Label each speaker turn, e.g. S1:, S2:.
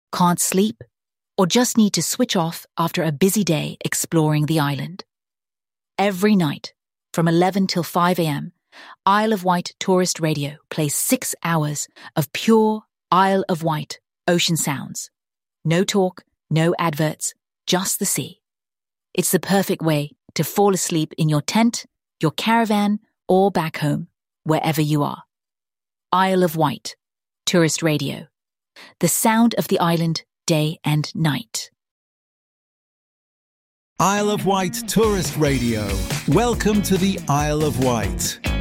S1: Can't sleep? Or just need to switch off after a busy day exploring the island? Every night, from 11 till 5 a.m., Isle of Wight Tourist Radio plays 6 hours of pure Isle of Wight ocean sounds. No talk, no adverts, just the sea. It's the perfect way to fall asleep in your tent, your caravan, or back home, wherever you are. Isle of Wight Tourist Radio. The sound of the island day and night.
S2: Isle of Wight Tourist Radio. Welcome to the Isle of Wight.